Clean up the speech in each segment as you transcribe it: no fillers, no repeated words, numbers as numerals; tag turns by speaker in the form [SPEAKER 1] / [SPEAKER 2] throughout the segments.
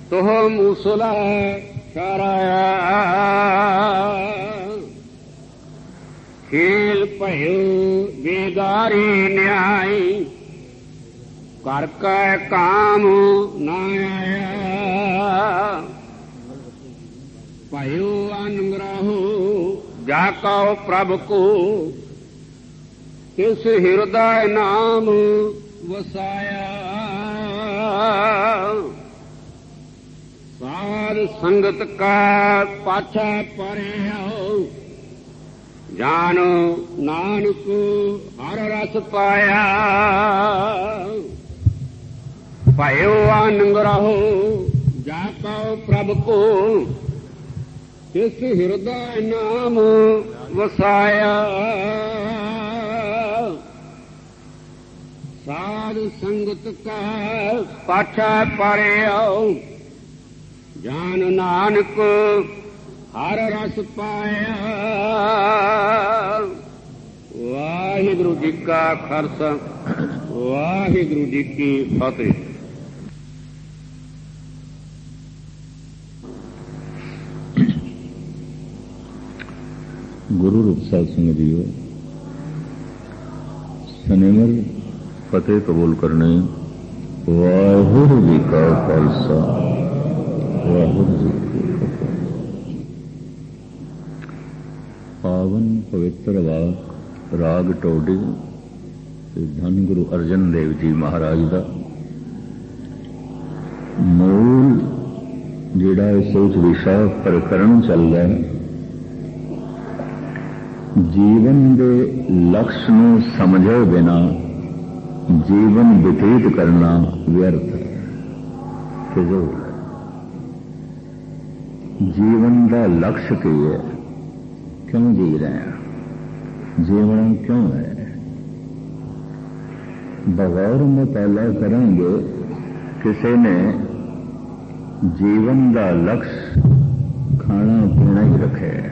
[SPEAKER 1] ਤੁਹ ਮੂਸਲਾ ਸ਼ਰਾਇਆ ਖੇਲ ਭਇਓ ਬੇਗਾਰੀ ਨਿਆਈ ਕਰ ਕੈ ਕਾਮ ਨਾ ਆਇਆ ਭਇਓ ਅਨੰਗ੍ਰਹੋ ਜਾ ਕਉ ਪ੍ਰਭ ਕੋ ਤਿਸ ਹਿਰਦੈ ਨਾਮ ਵਸਾਇਆ ਸਾਧ ਸੰਗਤ ਕਾ ਪਾਛਾ ਪਰਿਓ ਜਾਨੋ ਨਾਨਕ ਹਰ ਰਸ ਪਾਇਆ ਭਇਓ ਅਨੰਗ੍ਰਹੋ ਜਾ ਕਉ ਪ੍ਰਭ ਕੋ ਤਿਸ ਹਿਰਦੈ ਨਾਮ ਵਸਾਇਆ ਸਾਧ ਸੰਗਤ ਕਾ ਪਾਛਾ ਪਰਿਓ ਜਾਨ ਨਾਨਕ ਹਰ ਰਸ ਪਾਇਆ। ਵਾਹਿਗੁਰੂ ਜੀ ਕਾ ਖਾਲਸਾ ਵਾਹਿਗੁਰੂ ਜੀ ਕੀ ਫਤਿਹ।
[SPEAKER 2] ਗੁਰੂ ਰੂਪ ਸਾਧ ਸਿੰਘ ਜੀਓ, ਸਨੇਮਰ ਫਤਿਹ ਕਬੂਲ ਕਰਨੇ। ਵਾਹਿਗੁਰੂ ਜੀ ਕਾ ਖਾਲਸਾ ਵਾਹਿਗੁਰੂ ਜੀ ਕੀ ਫਤਿਹ। ਪਾਵਨ ਪਵਿੱਤਰ ਰਾਗ ਟੋਡੀ ਤੇ ਧੰਨ ਗੁਰੂ ਅਰਜਨ ਦੇਵ ਜੀ ਮਹਾਰਾਜ ਦਾ ਮੂਲ ਜਿਹੜਾ ਇਸ ਵਿੱਚ ਵਿਸ਼ਾ ਪ੍ਰਕਰਨ ਚੱਲਦਾ ਹੈ, ਜੀਵਨ ਦੇ ਲਕਸ਼ ਨੂੰ ਸਮਝੇ ਬਿਨਾ ਜੀਵਨ ਬਤੀਤ ਕਰਨਾ ਵਿਅਰਥ ਹੈ, ਫਿਜ਼ੂਲ ਹੈ। ਜੀਵਨ ਦਾ ਲਕਸ਼ ਕੀ ਹੈ? ਕਿਉਂ ਜੀ ਰਹੇ ਹਾਂ? ਜੀਵਨ ਕਿਉਂ ਹੈ? ਬਗੈਰ ਮੁਤਾਲਾ ਕਰਾਂਗੇ ਕਿਸੇ ਨੇ ਜੀਵਨ ਦਾ ਲਕਸ਼ ਖਾਣਾ ਪੀਣਾ ਹੀ ਰੱਖਿਆ।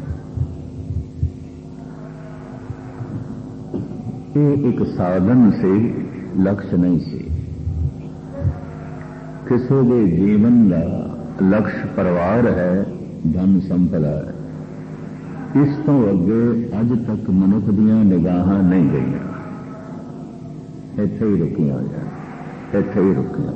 [SPEAKER 2] ਇਹ ਇੱਕ ਸਾਧਨ ਸੀ, ਲਕਸ਼ ਨਹੀਂ ਸੀ। ਕਿਸੇ ਦੇ ਜੀਵਨ ਦਾ ਲਕਸ਼ ਪਰਿਵਾਰ ਹੈ, ਧਨ ਸੰਪਦਾ ਹੈ। ਇਸ ਤੋਂ ਅੱਗੇ ਅੱਜ ਤੱਕ ਮਨੁੱਖ ਦੀਆਂ ਨਿਗਾਹਾਂ ਨਹੀਂ ਗਈਆਂ, ਇੱਥੇ ਹੀ ਰੁਕੀਆਂ ਜਾਂ ਇੱਥੇ ਹੀ ਰੁਕੀਆਂ।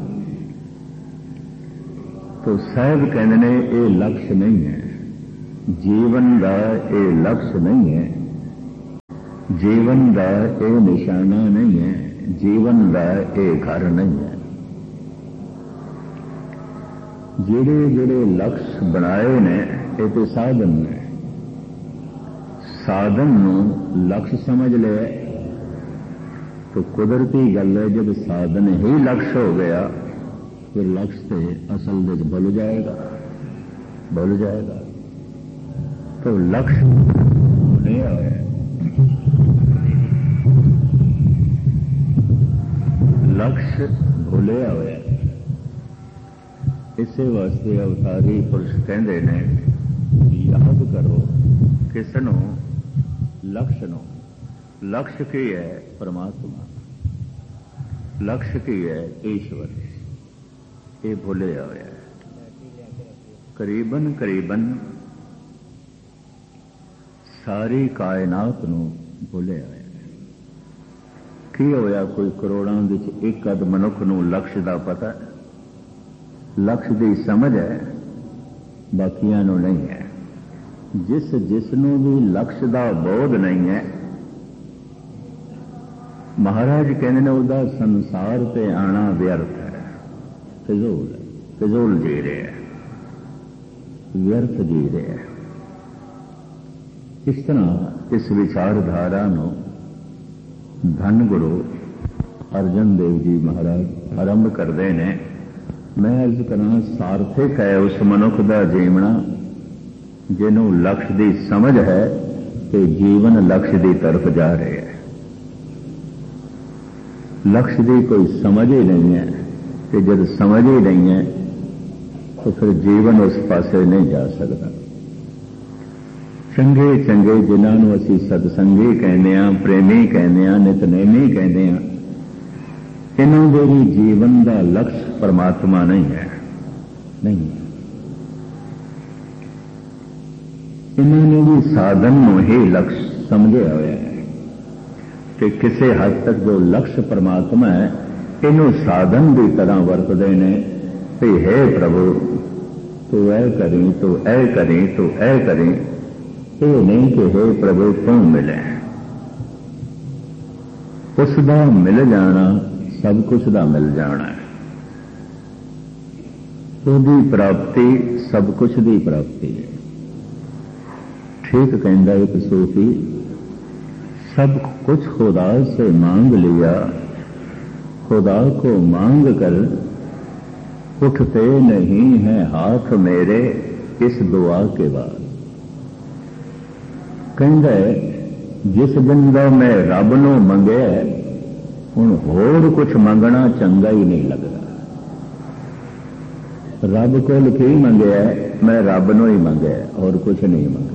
[SPEAKER 2] ਤੋ ਸਾਹਿਬ ਕਹਿੰਦੇ ਨੇ ਇਹ ਲਕਸ਼ ਨਹੀਂ ਹੈ, ਜੀਵਨ ਦਾ ਇਹ ਲਕਸ਼ ਨਹੀਂ ਹੈ, ਜੀਵਨ ਦਾ ਇਹ ਨਿਸ਼ਾਨਾ ਨਹੀਂ ਹੈ, ਜੀਵਨ ਦਾ ਇਹ ਘਰ ਨਹੀਂ ਹੈ। ਜਿਹੜੇ ਜਿਹੜੇ ਲਕਸ਼ ਬਣਾਏ ਨੇ ਇਹ ਤੇ ਸਾਧਨ ਨੇ। ਸਾਧਨ ਨੂੰ ਲਕਸ਼ ਸਮਝ ਲਿਆ ਤਾਂ ਕੁਦਰਤੀ ਗੱਲ ਹੈ, ਜਦ ਸਾਧਨ ਹੀ ਲਕਸ਼ ਹੋ ਗਿਆ ਫਿਰ ਲਕਸ਼ ਤੇ ਅਸਲ ਵਿੱਚ ਭੁੱਲ ਜਾਏਗਾ, ਭੁੱਲ ਜਾਏਗਾ। ਤਾਂ ਲਕਸ਼ ਭੁੱਲਿਆ ਹੋਇਆ, ਲਕਸ਼ ਭੁੱਲਿਆ ਹੋਇਆ। ਇਸੇ ਵਾਸਤੇ ਅਵਤਾਰੀ ਪੁਰਸ਼ ਕਹਿੰਦੇ ਨੇ ਯਾਦ ਕਰੋ ਕਿਸ ਨੂੰ? ਲਕਸ਼ ਨੂੰ। ਲਕਸ਼ ਕੀ ਹੈ? ਪਰਮਾਤਮਾ। ਲਕਸ਼ ਕੀ ਹੈ? ਈਸ਼ਵਰ। ਇਹ ਭੁੱਲਿਆ ਹੋਇਆ ਹੈ। ਕਰੀਬਨ ਕਰੀਬਨ ਸਾਰੀ ਕਾਇਨਾਤ ਨੂੰ ਭੁੱਲਿਆ ਹੋਇਆ। ਕੀ ਹੋਇਆ? ਕੋਈ ਕਰੋੜਾਂ ਵਿੱਚ ਇੱਕ ਅੱਧ ਮਨੁੱਖ ਨੂੰ ਲਕਸ਼ ਦਾ ਪਤਾ, ਲਕਸ਼ ਦੀ ਸਮਝ ਹੈ, ਬਾਕੀਆਂ ਨੂੰ ਨਹੀਂ ਹੈ। ਜਿਸ ਨੂੰ ਵੀ ਲਕਸ਼ ਦਾ ਬੋਧ ਨਹੀਂ ਹੈ, ਮਹਾਰਾਜ ਕਹਿੰਦੇ ਨੇ ਉਹਦਾ ਸੰਸਾਰ ਤੇ ਆਣਾ ਵਿਅਰਥ ਹੈ, ਫਿਜ਼ੂਲ ਹੈ, ਫਿਜ਼ੂਲ ਜੀ ਰਿਹਾ, ਵਿਅਰਥ ਜੀ ਰਿਹਾ। ਇਸ ਤਰ੍ਹਾਂ ਇਸ ਵਿਚਾਰਧਾਰਾ ਨੂੰ ਧੰਨ ਗੁਰੂ ਅਰਜਨ ਦੇਵ ਜੀ ਮਹਾਰਾਜ ਆਰੰਭ ਕਰਦੇ ਨੇ। ਮੈਂ ਅਰਜ਼ ਕਰਾਂ, ਸਾਰਥਕ ਹੈ ਉਸ ਮਨੁੱਖ ਦਾ ਜੀਵਣਾ ਜਿਹਨੂੰ ਲਕਸ਼ ਦੀ ਸਮਝ ਹੈ ਤੇ ਜੀਵਨ ਲਕਸ਼ ਦੀ ਤਰਫ ਜਾ ਰਿਹਾ ਹੈ। ਲਕਸ਼ ਦੀ ਕੋਈ ਸਮਝ ਹੀ ਨਹੀਂ ਹੈ ਤੇ ਜਦ ਸਮਝ ਹੀ ਨਹੀਂ ਹੈ ਤਾਂ ਫਿਰ ਜੀਵਨ ਉਸ ਪਾਸੇ ਨਹੀਂ ਜਾ ਸਕਦਾ। ਚੰਗੇ ਚੰਗੇ ਜਿਨ੍ਹਾਂ ਨੂੰ ਅਸੀਂ ਸਤਸੰਗੀ ਕਹਿੰਦੇ ਹਾਂ, ਪ੍ਰੇਮੀ ਕਹਿੰਦੇ ਹਾਂ, ਨਿਤਨੇਮੀ ਕਹਿੰਦੇ ਹਾਂ, ਇਹਨਾਂ ਦੇ ਵੀ ਜੀਵਨ ਦਾ ਲਕਸ਼ ਪਰਮਾਤਮਾ ਨਹੀਂ ਹੈ। नहीं। इन्होंने भी साधन ਨੂੰ ही लक्ष्य समझिया होया है कि किसी हद तक जो लक्ष्य परमात्मा है इनू साधन की तरह वरतते हैं कि हे प्रभु तू ऐ करी, तू ऐ करी, तू ऐ करी। ये नहीं कि हे प्रभु तू मिले। उसका मिल जाना सब कुछ का मिल जाना है। उसकी प्राप्ति सब कुछ की प्राप्ति है। ठीक कहता एक सूफी, सब कुछ खुदा से मांग लिया, खुदा को मांग कर उठते नहीं हैं हाथ मेरे इस दुआ के बाद। कहता है जिस दिन का मैं रब नूं मंगे हुण होर कुछ मंगना चंगा ही नहीं लगता। रब कोल की मंगया, मैं रब नूं ही मंगया और कुछ नहीं मंगया।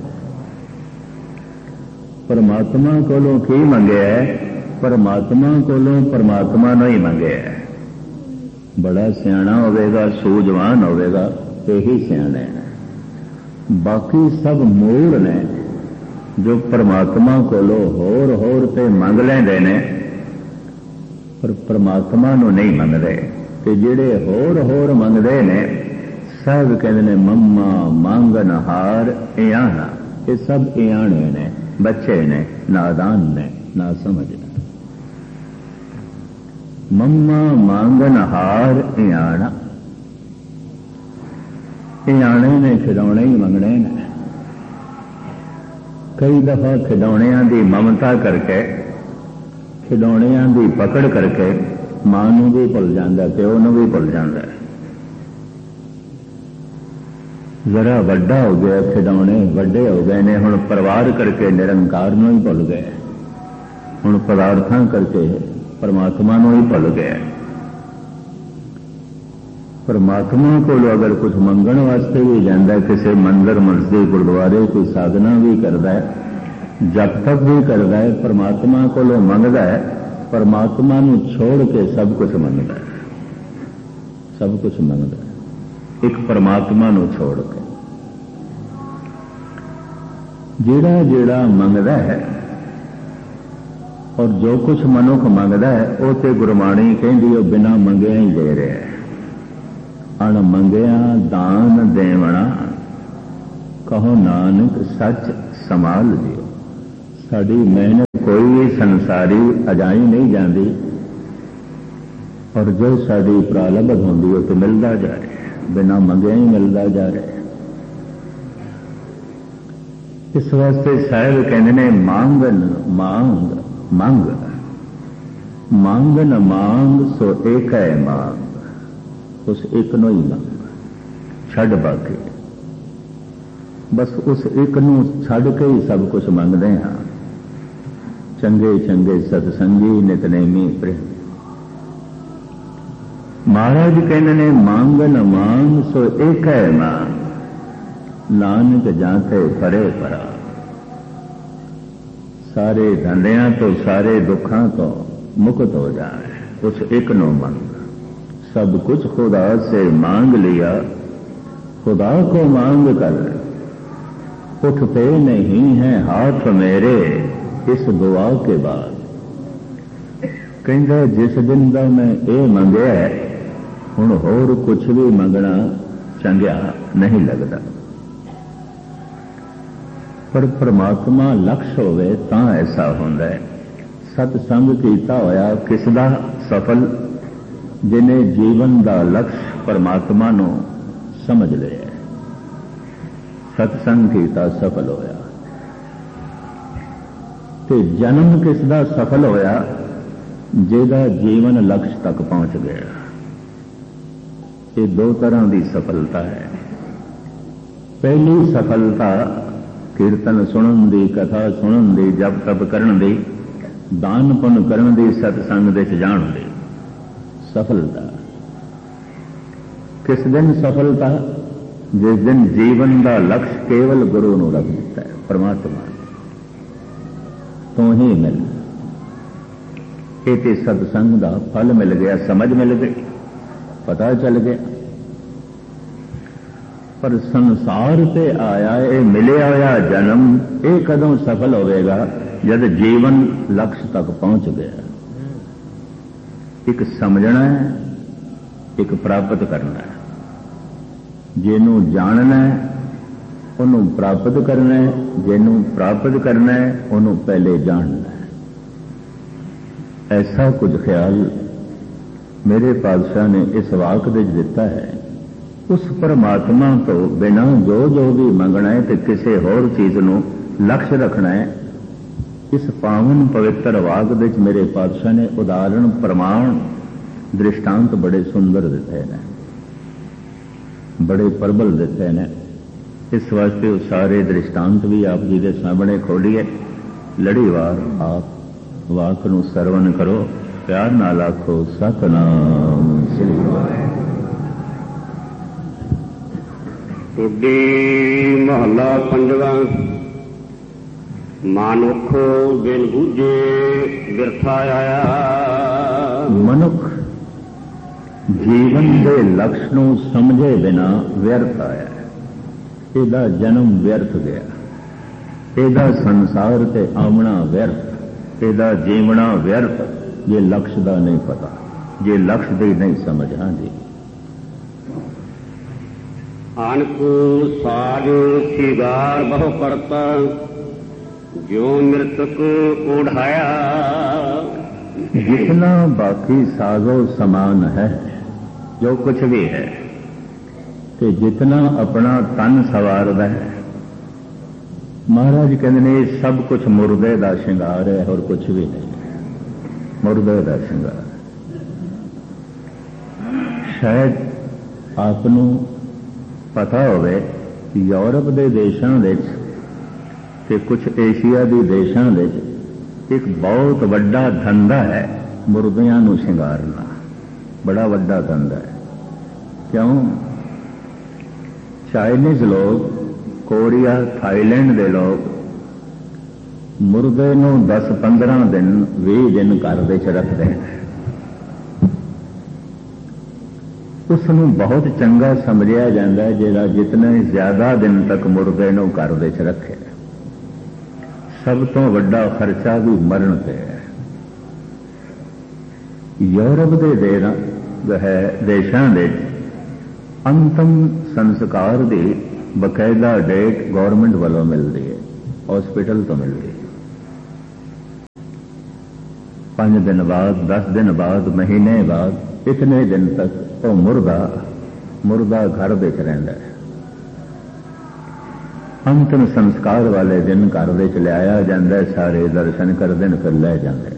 [SPEAKER 2] परमात्मा कोलों की मंगया, परमात्मा कोलों परमात्मा ने ही मंगया। बड़ा सियाणा होवेगा, सूझवान होवेगा, यही सियाणे ने। बाकी सब मूल ने जो परमात्मा कोलों होर होर ते मंग लेंदे ने, पर परमात्मा नूं नहीं मंगदे। ते जिहड़े होर होर मंगदे ने सब कहंदे ने मम्मा मंगन हार इयाना। ये सब इयाणे ने, बच्चे ने, नादान ने, ना समझ ने। मम्मा मांगन हार इयाना, इयाणे ने खिडौने ही मंगने ने। कई दफा खिडौणियां दी ममता करके, खिडौणियां दी पकड़ करके मां नूं भी भुल जांदा, प्यो नूं भी भुल जांदा। जरा वड्डा हो गया, खिडौने वड्डे हो गए ने, हुण परिवार करके निरंकार नूं ही भुल गए। हुण पदार्थां करके परमात्मा नूं ही भुल गए। परमात्मा को अगर कुछ मंगण वास्ते भी जाता है, किसी मंदिर मस्जिद गुरुद्वारे कोई साधना भी करता है, जप तक भी करता है, परमात्मा को मंगता है, परमात्मा नूं छोड़ के सब कुछ मंगता है। सब कुछ मंगता है एक परमात्मा नूं छोड़ के। जेड़ा जेड़ा मंगता है और जो कुछ मनुख मंगता है वो तो गुरबाणी कहती है बिना मंगिया ही दे रहा है। अण मंगिया दान देवना कहो नानक सच संभाल दियो। साड़ी मेहनत कोई भी संसारी अजाई नहीं जाती और जो साड़ी प्रालब्ध होती है तो मिलता जा रहा है, बिना मंगिया ही मिलता जा रहा है। इस वास्ते साहिब कहते ने मांगन मांग मंग, मांगन मांग सो एक है मांग। उस एक नो ही मंग, छड़ बाकी बस उस एक नू छड़ के ही सब कुछ मंगते हाँ। चंगे चंगे सतसंगी नितनेमी प्रेम। महाराज कहते ने मांगन मांग सो एक है मांग, नानक जाते परे परा। सारे धंधियां तो सारे दुखों तो मुक्त हो जाए, उस एक नो मंग। सब कुछ खुदा से मांग लिया, खुदा को मांग कर उठते नहीं हैं हाथ मेरे इस दुआ के बाद। कहता जिस दिन का मैं ये मंगया हुण होर कुछ भी मंगना चंगा नहीं लगता। पर परमात्मा लक्ष्य होवे तां ऐसा होंदा है। सतसंग कीता होया किसदा सफल, जिन्हें जीवन का लक्ष्य परमात्मा नूं समझ लिया। सतसंग कीता सफल होया। ते जन्म किसदा सफल होया, जिहदा जीवन लक्ष्य तक पहुंच गया। ये दो तरह की सफलता है। पहली सफलता कीर्तन सुनन दी, कथा सुनन दी, जप तप करन दी, दान पुण्य करन दी, सतसंग दे जाण दी सफलता। किस दिन सफलता? जिस दिन जीवन का लक्ष्य केवल गुरु नूं रख दिता है, परमात्मा तो ही मिल। ये सतसंग का फल मिल गया, समझ मिल गई, पता चल गया। पर संसार से आया ये मिलिया होया जन्म ये कदों सफल होगा जब जीवन लक्ष्य तक पहुंच गया। एक समझना है, एक प्राप्त करना है। जिन्हों जानना है उन्हों प्राप्त करना है, जिन्हों प्राप्त करना है उन्हों पहले जानना है। ऐसा कुछ ख्याल मेरे पातशाह ने इस वाक विच दिता है। उस परमात्मा तो बिना जो जो भी मंगना है तो किसी होर चीज नूं लक्ष्य रखना है। इस पावन पवित्र वाक विच मेरे पातशाह ने उदाहरण प्रमाण दृष्टांत बड़े सुंदर दिते हैं, बड़े प्रबल दिते हैं। इस वास्ते वो सारे दृष्टांत भी आप जी के सामने खोलिए। लड़ीवार आप वाक नूं सरवण करो, प्यार नाल आखो सतनाम श्री वाहिगुरू।
[SPEAKER 1] टुडी महला पंजवा। मानुख बिन बूझे बिरथा आया।
[SPEAKER 2] मनुख जीवन के लक्ष्य नूं समझे बिना व्यर्थ आया। ਇਹਦਾ जन्म व्यर्थ गया, ਇਹਦਾ संसार ते आमना व्यर्थ, ਇਹਦਾ जीवना व्यर्थ। जे लक्ष्य का नहीं पता, जे लक्ष्य की नहीं समझ। हाँ जी।
[SPEAKER 1] आनक साज सिगार बहु करता जो मृतक ओढ़ाया।
[SPEAKER 2] जितना बाकी साजो समान है, जो कुछ भी है, कि जितना अपना तन सवारदा है, महाराज कहते ने सब कुछ मुर्दे का श्रृंगार है और कुछ भी नहीं। मुर्दे का श्रृंगार। शायद आपनू पता होवे कि यूरोप के देशों के कुछ एशिया के देशों एक बहुत वड्डा धंधा है मुर्दियां नू श्रृंगारना। बड़ा वड्डा धंधा है। क्यों? चाइनीज लोग, कोरिया, थाईलैंड के लोग मुर्दे नू 10-15 दिन 20 दिन घर दे च रखते हैं। उसनू बहुत चंगा समझिया जाता है जिहड़ा जितने ज्यादा दिन तक मुर्दे नू घर दे च रखे। सब तो वड्डा खर्चा भी मरण पे है। यूरोप के देशों के अंतिम संस्कार की बकायदा डेट गौरमेंट वालों मिलती है, हॉस्पिटल तो मिलती है। 5 दिन बाद, 10 दिन बाद, महीने बाद, इतने दिन तक वो मुर्दा घर विच रहिंदा है। अंतिम संस्कार वाले दिन घर विच लिआया जाता है, सारे दर्शन करते हैं, फिर लै जाते।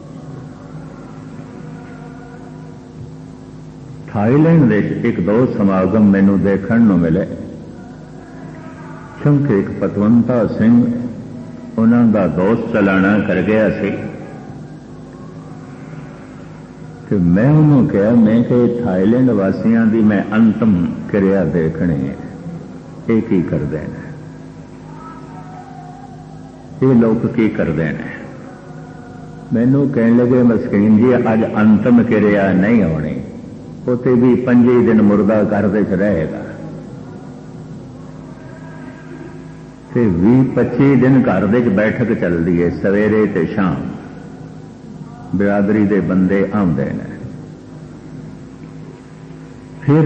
[SPEAKER 2] थाईलैंड देश एक दो समागम मैनू देखने को मिले, क्योंकि एक पतवंता सिंह उन्हों का दोस्त चलाना कर गया सी। कि मैं उन्होंने कहा, मैं कि थाईलैंड वासियों की मैं अंतिम क्रिया देखनी है, ये की करते हैं, ये लोग की करते हैं। मैनू कहने लगे, मस्कीन जी अज अंतिम क्रिया नहीं होनी, उते भी 25 दिन मुर्दा घर दे च रहेगा, 20-25 दिन घर दे च बैठक चलती है, सवेरे ते शाम बिरादरी दे बंदे आउंदे ने। फिर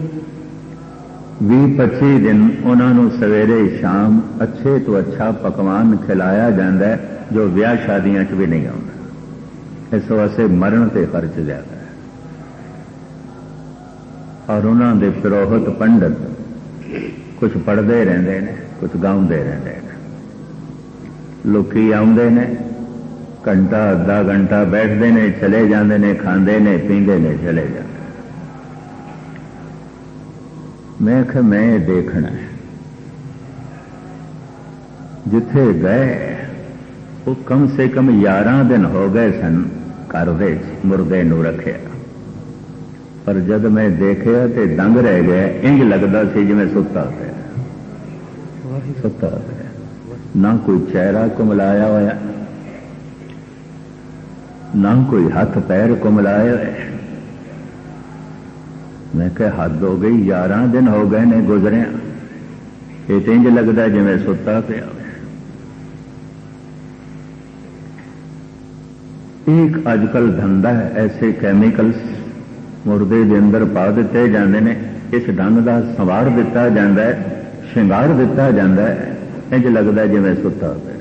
[SPEAKER 2] 20-25 दिन उन्होंने सवेरे शाम अच्छे तो अच्छा पकवान खिलाया जाता है, जो ब्याह शादियां च भी नहीं आता। इस वास्ते मरण ते खर्च ज्यादा है। और उन्होंने पुरोहित पंडित कुछ पढ़ते रहते हैं, कुछ गाँवते रहते हैं। लोकी आउंदे ने, घंटा अद्धा घंटा बैठते ने, चले जाते हैं, खाते ने, पींदे ने, चले जाते। मैं आखिया मैं देखना है। जिथे गए वो कम से कम 11 दिन हो गए सन घर दे मुर्दे नू रखे, पर जब मैं देखा तो दंग रह गया। इंज लगता सी जिवें सुता पिया, सुता पिया। ना कोई चेहरा कुमलाया होया, ना कोई हाथ पैर कुमलाया है, मैं कहा हद हो गई, 11 दिन हो गए ने गुजरिया, ये तो इंज लगता जिवें सुता पिया। एक अजकल धंधा है, ऐसे कैमिकल्स मुर्दे के अंदर पा दिते जाते हैं, इस ढंग का संवार दिता जाता है, श्रृंगार दिता जाता है, इंज लगता जिवें सुता पिया।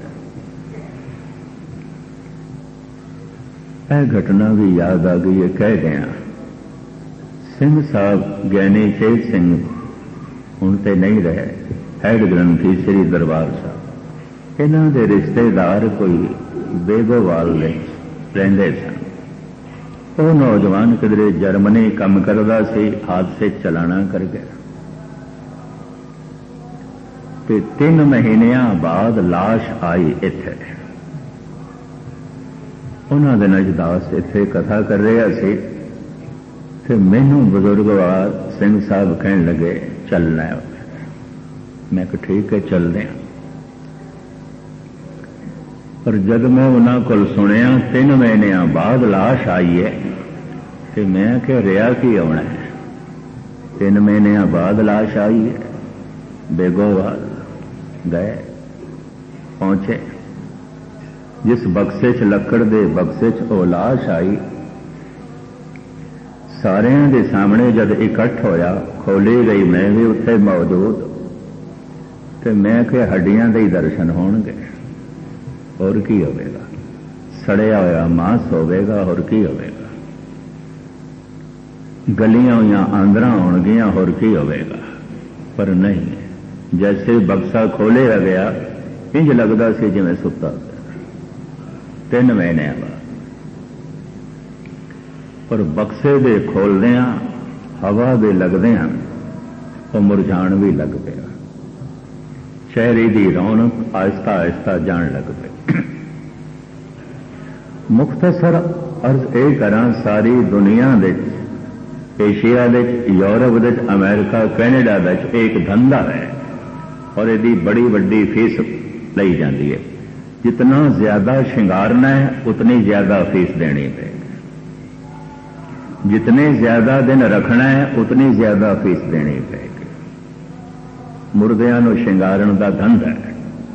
[SPEAKER 2] यह घटना भी याद आ गई है, कह गया सिंह साहब ज्ञानी चेत सिंह हुण ते नहीं रहे, हैड ग्रंथी श्री दरबार साहब, इन्हां दे रिश्तेदार कोई बेगोवाल ने रहंदे सन। वो नौजवान किधरे जर्मनी काम करदा सी, हादसे चलाना कर गया ते 3 महीनों बाद लाश आई इत्थे। उन्हां दे नजदास इत्थे कथा कर रहा सी ते मैनू बुजुर्गवार सिंह साहब कहन लगे चलना है। मैं कहा ठीक है चलते हैं। पर जब मैं उन्होंने को सुनिया 3 महीने बाद लाश आई है तो मैं क्या रहा कि आना है। 3 महीने बाद लाश आई है, बेगोवाल गए, पहुंचे, जिस बक्से च लकड़ दे बक्से च वो लाश आई, सारे के सामने जब इकट्ठ होया, खोली गई, मैं भी उत्थे मौजूद, तो मैं क्या हड्डियां के ही दर्शन होणगे, और की होवेगा, सड़िया होया मांस होवेगा, और की होवेगा, गलियां हुई आंदरा होणगियां, और की होवेगा। पर नहीं, जैसे बक्सा खोलिया गया इंज लगता सी जिवें सुता। 3 महीने बाद पर बक्से दे खोलदियां हवा दे लगदियां वो मुरझाण भी लग पिया, चेहरे की रौनक आहिस्ता आहिस्ता जान लग पई। मुख्तसर अर्ज ये करा, सारी दुनिया दे, एशिया दे, यूरोप दे, अमेरिका, कैनेडा दे एक धंधा है और यदी बड़ी वड्डी फीस लई जाती है। जितना ज्यादा श्रृंगारना है उतनी ज्यादा फीस देनी पड़ेगी, जितने ज्यादा दिन रखना है उतनी ज्यादा फीस देनी पड़ेगी। मुर्दियां नूं श्रृंगारन का धंधा है,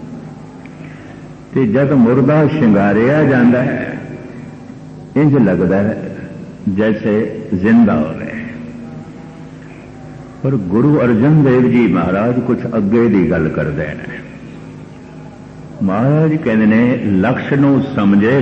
[SPEAKER 2] तो जब मुर्दा श्रृंगारिया जाता है इंज लगता है जैसे जिंदा हो रहे। पर गुरु अर्जन देव जी महाराज कुछ अगे की गल करते हैं। महाराज कहते ने लक्ष्य नूं समझे